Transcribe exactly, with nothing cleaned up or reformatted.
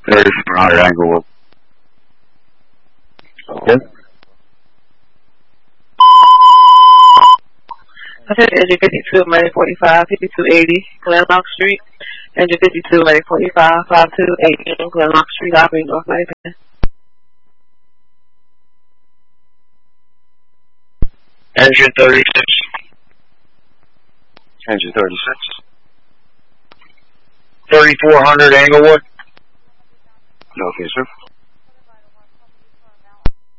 thirty-four hundred Englewood. Yes. I said engine fifty-two, Monday forty-five, fifty-two eighty, Glenlock Street. Engine fifty-two, Monday forty-five, fifty-two eighty, Glenlock Street, Aubrey, North Miami. Engine thirty-six. Engine thirty-six. thirty-four hundred Englewood. Okay, sir.